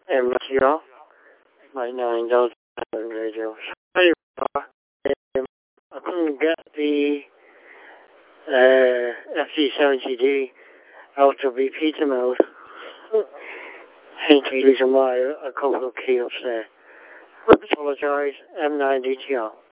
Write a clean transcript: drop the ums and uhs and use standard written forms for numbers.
MTR, my 9,000 radio. Sorry, I couldn't get the FD70D out of repeater mode. Hence the reason why a couple of key ups there. I apologise, M9DTR.